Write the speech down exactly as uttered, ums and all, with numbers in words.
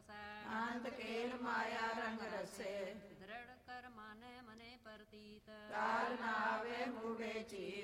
ਵਸੈ। ਅੰਤ ਕੇਲ ਮਾਇਆ ਰੰਗ ਰਸੇ, ਦ੍ਰਿੜ ਕਰ ਮਾਨੈ ਮਨੇ ਪ੍ਰਤੀਤ। ਕਾਲ ਨਾ ਆਵੇ ਮੂੜੇ ਚੀਤ।